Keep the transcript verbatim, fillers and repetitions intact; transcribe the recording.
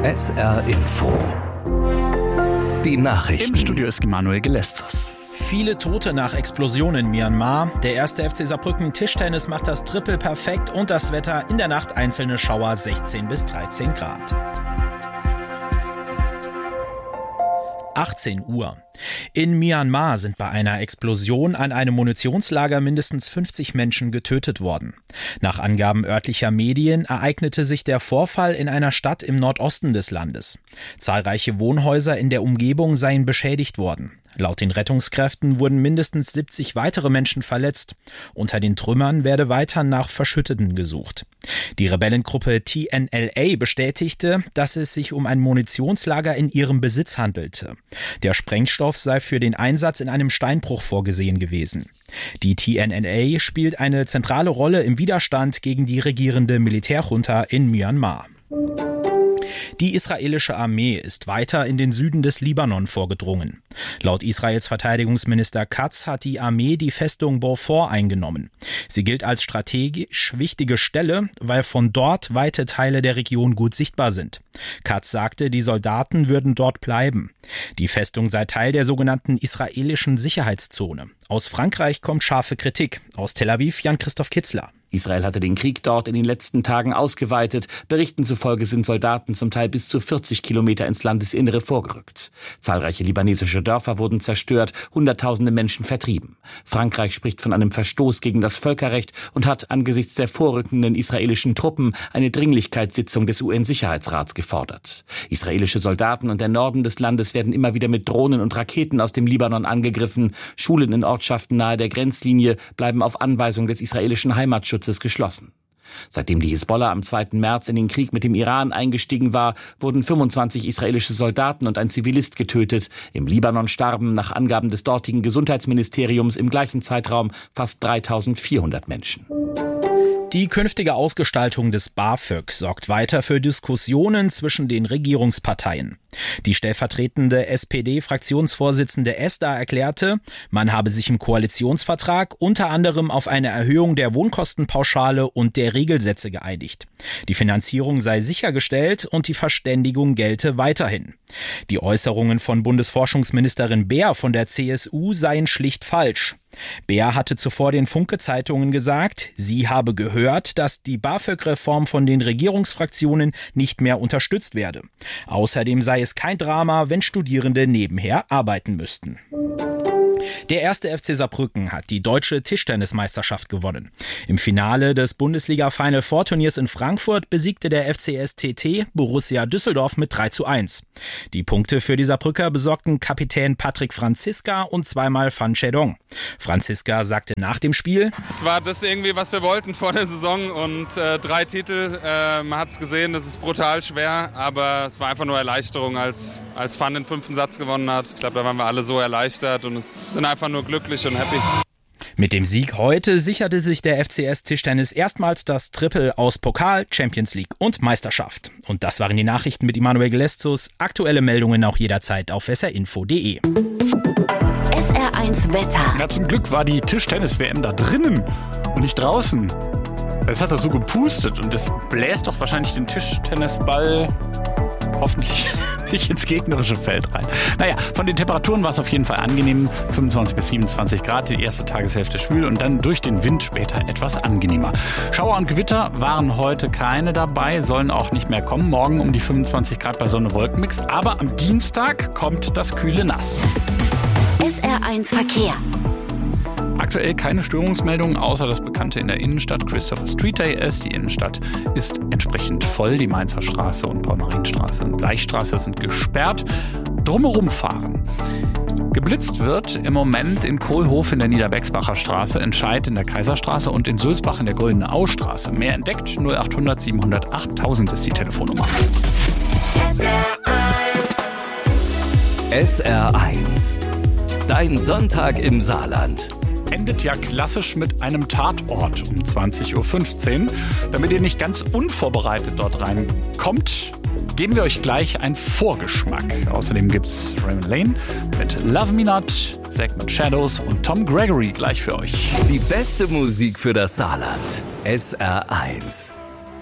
S R Info. Die Nachrichten. Im Studio ist Emanuel Gelestres. Viele Tote nach Explosion in Myanmar. Der erste F C Saarbrücken Tischtennis macht das Triple perfekt und das Wetter in der Nacht einzelne Schauer sechzehn bis dreizehn Grad. achtzehn Uhr. In Myanmar sind bei einer Explosion an einem Munitionslager mindestens fünfzig Menschen getötet worden. Nach Angaben örtlicher Medien ereignete sich der Vorfall in einer Stadt im Nordosten des Landes. Zahlreiche Wohnhäuser in der Umgebung seien beschädigt worden. Laut den Rettungskräften wurden mindestens siebzig weitere Menschen verletzt. Unter den Trümmern werde weiter nach Verschütteten gesucht. Die Rebellengruppe T N L A bestätigte, dass es sich um ein Munitionslager in ihrem Besitz handelte. Der Sprengstoff sei für den Einsatz in einem Steinbruch vorgesehen gewesen. Die T N L A spielt eine zentrale Rolle im Widerstand gegen die regierende Militärjunta in Myanmar. Die israelische Armee ist weiter in den Süden des Libanon vorgedrungen. Laut Israels Verteidigungsminister Katz hat die Armee die Festung Beaufort eingenommen. Sie gilt als strategisch wichtige Stelle, weil von dort weite Teile der Region gut sichtbar sind. Katz sagte, die Soldaten würden dort bleiben. Die Festung sei Teil der sogenannten israelischen Sicherheitszone. Aus Frankreich kommt scharfe Kritik. Aus Tel Aviv Jan-Christoph Kitzler. Israel hatte den Krieg dort in den letzten Tagen ausgeweitet. Berichten zufolge sind Soldaten zum Teil bis zu vierzig Kilometer ins Landesinnere vorgerückt. Zahlreiche libanesische Dörfer wurden zerstört, Hunderttausende Menschen vertrieben. Frankreich spricht von einem Verstoß gegen das Völkerrecht und hat angesichts der vorrückenden israelischen Truppen eine Dringlichkeitssitzung des U N-Sicherheitsrats gefordert. Israelische Soldaten und der Norden des Landes werden immer wieder mit Drohnen und Raketen aus dem Libanon angegriffen. Schulen in Ortschaften nahe der Grenzlinie bleiben auf Anweisung des israelischen Heimatschutzes geschlossen. Seitdem die Hisbollah am zweiten März in den Krieg mit dem Iran eingestiegen war, wurden fünfundzwanzig israelische Soldaten und ein Zivilist getötet. Im Libanon starben nach Angaben des dortigen Gesundheitsministeriums im gleichen Zeitraum fast dreitausendvierhundert Menschen. Die künftige Ausgestaltung des BAföG sorgt weiter für Diskussionen zwischen den Regierungsparteien. Die stellvertretende S P D-Fraktionsvorsitzende Esda erklärte, man habe sich im Koalitionsvertrag unter anderem auf eine Erhöhung der Wohnkostenpauschale und der Regelsätze geeinigt. Die Finanzierung sei sichergestellt und die Verständigung gelte weiterhin. Die Äußerungen von Bundesforschungsministerin Beer von der C S U seien schlicht falsch. Beer hatte zuvor den Funke-Zeitungen gesagt, sie habe gehört, dass die BAföG-Reform von den Regierungsfraktionen nicht mehr unterstützt werde. Außerdem sei es kein Drama, wenn Studierende nebenher arbeiten müssten. Der erste F C Saarbrücken hat die deutsche Tischtennismeisterschaft gewonnen. Im Finale des Bundesliga-Final Four Turniers in Frankfurt besiegte der F C S T T Borussia Düsseldorf mit drei zu eins. Die Punkte für die Saarbrücker besorgten Kapitän Patrick Franziska und zweimal Fan Chedong. Franziska sagte nach dem Spiel: Es war das irgendwie, was wir wollten vor der Saison und äh, drei Titel. Äh, man hat es gesehen, das ist brutal schwer, aber es war einfach nur Erleichterung, als, als Fan den fünften Satz gewonnen hat. Ich glaube, da waren wir alle so erleichtert und es sind einfach nur glücklich und happy. Mit dem Sieg heute sicherte sich der F C S Tischtennis erstmals das Triple aus Pokal, Champions League und Meisterschaft. Und das waren die Nachrichten mit Emanuel Gelestres. Aktuelle Meldungen auch jederzeit auf s r info punkt d e. S R eins Wetter. Na, zum Glück war die Tischtennis-W M da drinnen und nicht draußen. Es hat doch so gepustet und das bläst doch wahrscheinlich den Tischtennisball hoffentlich nicht ins gegnerische Feld rein. Naja, von den Temperaturen war es auf jeden Fall angenehm. fünfundzwanzig bis siebenundzwanzig Grad, die erste Tageshälfte schwül und dann durch den Wind später etwas angenehmer. Schauer und Gewitter waren heute keine dabei, sollen auch nicht mehr kommen. Morgen um die fünfundzwanzig Grad bei Sonne Wolkenmix. Aber am Dienstag kommt das kühle Nass. S R eins Verkehr. Aktuell keine Störungsmeldungen, außer das Bekannte in der Innenstadt. Christopher Street Day ist. Die Innenstadt ist entsprechend voll. Die Mainzer Straße und Paul-Marien-Straße und Bleichstraße sind gesperrt. Drumherum fahren. Geblitzt wird im Moment in Kohlhof in der Niederbexbacher Straße, in Scheid in der Kaiserstraße und in Sulzbach in der Goldene Austraße. Mehr entdeckt, null achthundert siebenhundert achttausend ist die Telefonnummer. S R eins. S R eins. Dein Sonntag im Saarland. Endet ja klassisch mit einem Tatort um zwanzig Uhr fünfzehn. Damit ihr nicht ganz unvorbereitet dort reinkommt, geben wir euch gleich einen Vorgeschmack. Außerdem gibt's Raymond Lane mit Love Me Not, Zack mit Shadows und Tom Gregory gleich für euch. Die beste Musik für das Saarland. S R eins.